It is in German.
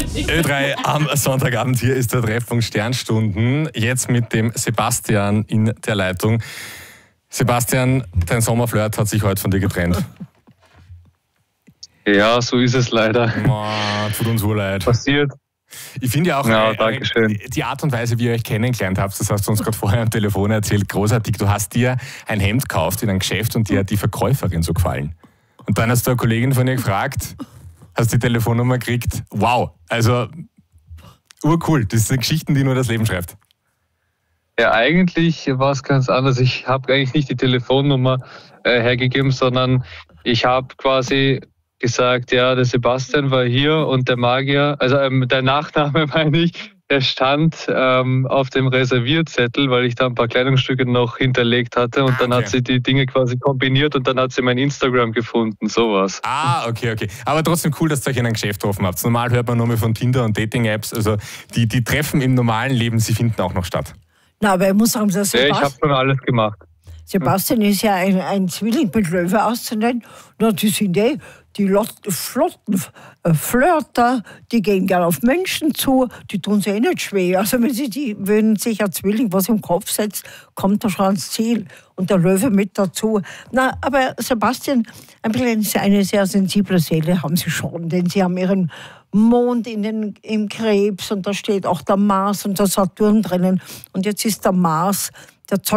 Ö3 am Sonntagabend, hier ist der Treffpunkt Sternstunden. Jetzt mit dem Sebastian in der Leitung. Sebastian, dein Sommerflirt hat sich heute von dir getrennt. Ja, so ist es leider. Tut uns urleid. Passiert. Ich finde ja auch, die Art und Weise, wie ihr euch kennengelernt habt, das hast du uns gerade vorher am Telefon erzählt, großartig. Du hast dir ein Hemd gekauft in einem Geschäft und dir hat die Verkäuferin so gefallen. Und dann hast du eine Kollegin von ihr gefragt, hast die Telefonnummer gekriegt. Wow, also urcool. Das sind Geschichten, die nur das Leben schreibt. Ja, eigentlich war es ganz anders. Ich habe eigentlich nicht die Telefonnummer hergegeben, sondern ich habe quasi gesagt, ja, der Sebastian war hier und der Magier, also der Nachname meine ich, der stand auf dem Reservierzettel, weil ich da ein paar Kleidungsstücke noch hinterlegt hatte und dann hat sie die Dinge quasi kombiniert und dann hat sie mein Instagram gefunden, sowas. Okay. Aber trotzdem cool, dass ihr euch in einem Geschäft getroffen habt. Normal hört man nur mehr von Tinder und Dating-Apps, also die Treffen im normalen Leben, sie finden auch noch statt. Na, aber ich muss sagen, dass ich habe schon alles gemacht. Sebastian ist ja ein Zwilling mit Löwe auszunennen. Na, die sind die flotten Flirter, die gehen gerne auf Menschen zu, die tun sich nicht schwer. Also wenn sich ein Zwilling was im Kopf setzt, kommt er schon ans Ziel. Und der Löwe mit dazu. Na, aber Sebastian, eine sehr sensible Seele haben Sie schon, denn Sie haben Ihren Mond im Krebs und da steht auch der Mars und der Saturn drinnen. Und jetzt ist der Mars, der